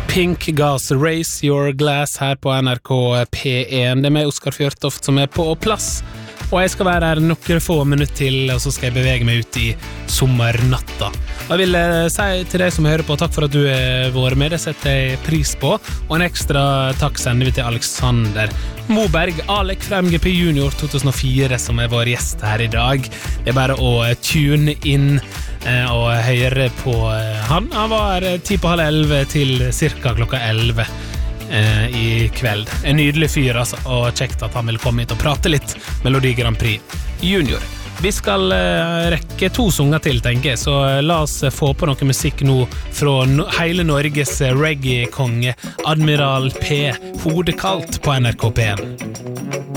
Pink Gas, Raise Your Glass her på NRK P1. Det med Oskar Fjørtoft som på plass. Og jeg skal være her noen få minutter til, og så skal jeg bevege meg ut i sommernatta. Og jeg vil si til deg som hører på, takk for at du vært med, det setter jeg pris på. Og en ekstra takk sender vi til Alexander Moberg, Alek fra MGP Junior 2004, som vår gjest her i dag. Det bare å tune inn og høre på han. Han var 10:30 til cirka klokka 11 i kveld. En nydelig fyr, altså, og kjekt at han vil komme hit og prate litt Melodi Grand Prix Junior. Vi skal rekke 2 sanger til, tenker jeg, så la oss få på noe musikk nå fra hele Norges reggae-konge Admiral P. Hodekaldt på NRK P1.